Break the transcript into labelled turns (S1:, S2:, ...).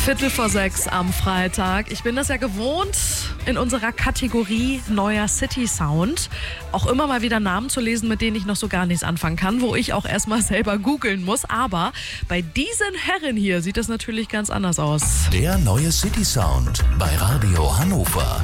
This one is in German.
S1: 5:15 am Freitag. Ich bin das ja gewohnt, in unserer Kategorie Neuer City Sound auch immer mal wieder Namen zu lesen, mit denen ich noch so gar nichts anfangen kann, wo ich auch erstmal selber googeln muss. Aber bei diesen Herren hier sieht das natürlich ganz anders aus.
S2: Der Neue City Sound bei Radio Hannover.